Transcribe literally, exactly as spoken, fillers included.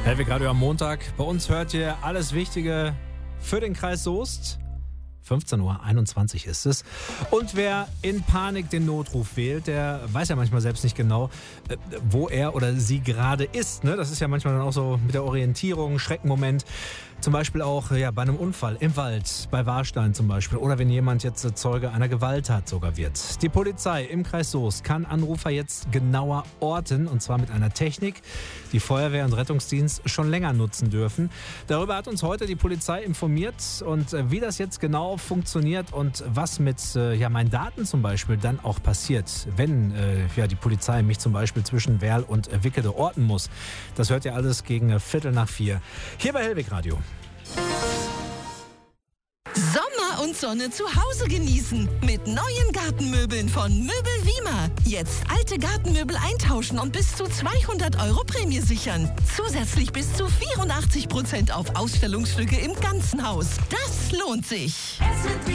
Hellwig Radio am Montag. Bei uns hört ihr alles Wichtige für den Kreis Soest. fünfzehn Uhr einundzwanzig ist es. Und wer in Panik den Notruf wählt, der weiß ja manchmal selbst nicht genau, wo er oder sie gerade ist. Ne? Das ist ja manchmal dann auch so mit der Orientierung, Schreckenmoment. Zum Beispiel auch ja, bei einem Unfall im Wald, bei Warstein zum Beispiel. Oder wenn jemand jetzt Zeuge einer Gewalttat sogar wird. Die Polizei im Kreis Soest kann Anrufer jetzt genauer orten. Und zwar mit einer Technik, die Feuerwehr und Rettungsdienst schon länger nutzen dürfen. Darüber hat uns heute die Polizei informiert. Und wie das jetzt genau funktioniert und was mit ja, meinen Daten zum Beispiel dann auch passiert, wenn äh, ja, die Polizei mich zum Beispiel zwischen Werl und Wickede orten muss. Das hört ihr alles gegen Viertel nach vier. Hier bei Hellwig Radio. Sommer und Sonne zu Hause genießen mit neuen Gartenmöbeln von Möbel Wiemer. Jetzt alte Gartenmöbel eintauschen und bis zu zweihundert Euro Prämie sichern. Zusätzlich bis zu vierundachtzig Prozent auf Ausstellungsstücke im ganzen Haus. Das lohnt sich. Es wird